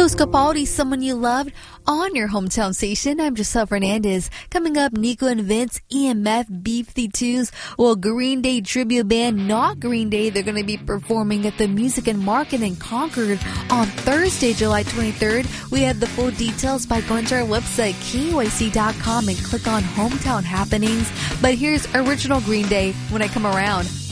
Lewis Capaldi, Someone You Loved, on your hometown station. I'm Giselle Fernandez. Coming up, Nico and Vince, EMF, B-52s, Green Day tribute band, not Green Day. They're going to be performing at the Music and Market in Concord on Thursday, July 23rd. We have the full details by going to our website, KYC.com, and click on Hometown Happenings. But here's original Green Day, When I Come Around.